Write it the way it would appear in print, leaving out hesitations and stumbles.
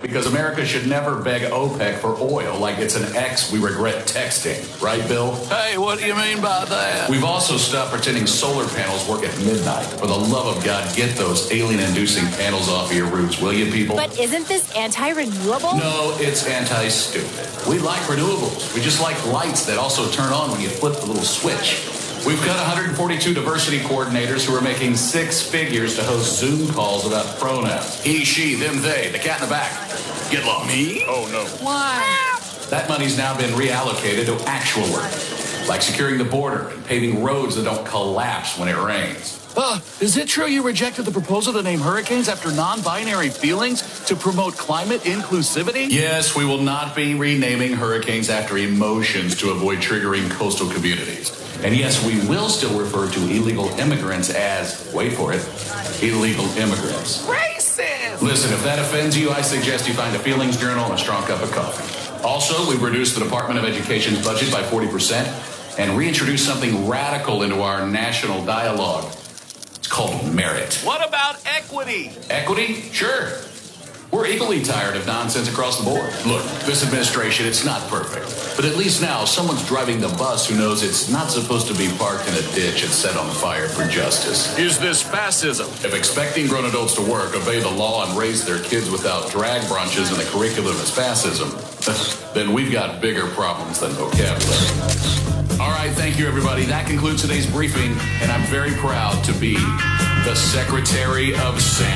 because America should never beg OPEC for oil like it's an ex we regret texting. Right, Bill? Hey, what do you mean by that? We've also stopped pretending solar panels work at midnight. For the love of God, get those alien-inducing panels off of your roofs, will you, people? But isn't this anti-renewable? No, it's anti-stupid. We like renewables. We just like lights that also turn on when you flip the little switch. We've got 142 diversity coordinators who are making six figures to host Zoom calls about pronouns. He, she, them, they, the cat in the back. Get lost. Me? Oh, no. Why? That money's now been reallocated to actual work, like securing the border and paving roads that don't collapse when it rains. Is it true you rejected the proposal to name hurricanes after non-binary feelings to promote climate inclusivity? Yes, we will not be renaming hurricanes after emotions to avoid triggering coastal communities. And yes, we will still refer to illegal immigrants as, wait for it, illegal immigrants. Racist! Listen, if that offends you, I suggest you find a feelings journal and a strong cup of coffee. Also, we've reduced the Department of Education's budget by 40% and reintroduced something radical into our national dialogue. It's called merit. What about equity? Equity? Sure. We're equally tired of nonsense across the board. Look, this administration, it's not perfect. But at least now, someone's driving the bus who knows it's not supposed to be parked in a ditch and set on fire for justice. Is this fascism? If expecting grown adults to work, obey the law, and raise their kids without drag brunches and the curriculum is fascism, then we've got bigger problems than vocabulary. All right, thank you, everybody. That concludes today's briefing, and I'm very proud to be the Secretary of Santa.